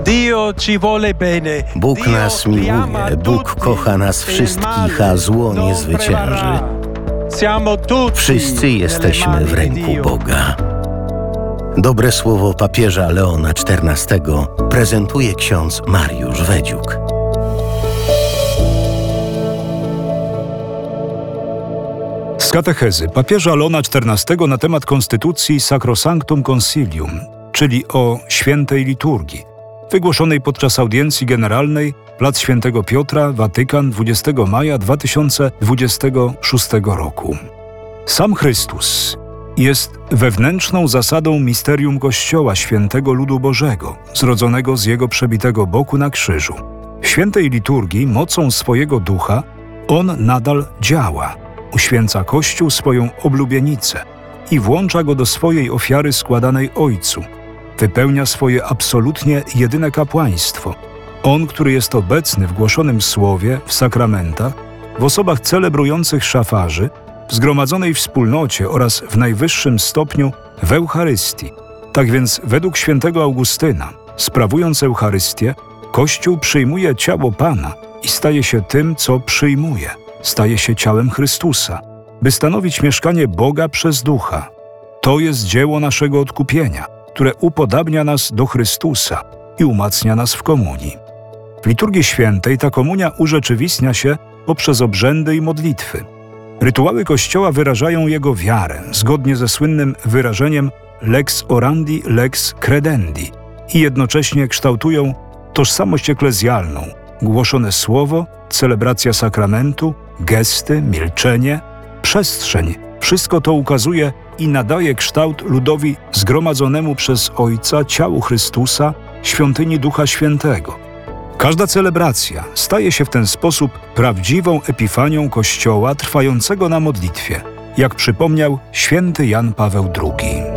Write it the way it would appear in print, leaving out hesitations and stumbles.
Bóg nas miłuje, Bóg kocha nas wszystkich, a zło nie zwycięży. Wszyscy jesteśmy w ręku Boga. Dobre słowo papieża Leona XIV prezentuje ksiądz Mariusz Wedziuk. Z katechezy papieża Leona XIV na temat konstytucji Sacrosanctum Concilium, czyli o świętej liturgii, wygłoszonej podczas audiencji generalnej plac Świętego Piotra, Watykan, 20 maja 2026 roku. Sam Chrystus jest wewnętrzną zasadą misterium Kościoła świętego ludu Bożego, zrodzonego z Jego przebitego boku na krzyżu. W świętej liturgii mocą swojego ducha On nadal działa, uświęca Kościół swoją oblubienicę i włącza go do swojej ofiary składanej Ojcu. Wypełnia swoje absolutnie jedyne kapłaństwo. On, który jest obecny w głoszonym słowie, w sakramentach, w osobach celebrujących szafarzy, w zgromadzonej wspólnocie oraz w najwyższym stopniu w Eucharystii. Tak więc według świętego Augustyna, sprawując Eucharystię, Kościół przyjmuje ciało Pana i staje się tym, co przyjmuje. Staje się ciałem Chrystusa, by stanowić mieszkanie Boga przez Ducha. To jest dzieło naszego odkupienia, które upodabnia nas do Chrystusa i umacnia nas w komunii. W liturgii świętej ta komunia urzeczywistnia się poprzez obrzędy i modlitwy. Rytuały Kościoła wyrażają Jego wiarę, zgodnie ze słynnym wyrażeniem lex orandi, lex credendi i jednocześnie kształtują tożsamość eklezjalną, głoszone słowo, celebracja sakramentu, gesty, milczenie, przestrzeń. Wszystko to ukazuje i nadaje kształt ludowi zgromadzonemu przez Ojca ciału Chrystusa, świątyni Ducha Świętego. Każda celebracja staje się w ten sposób prawdziwą epifanią Kościoła trwającego na modlitwie, jak przypomniał święty Jan Paweł II.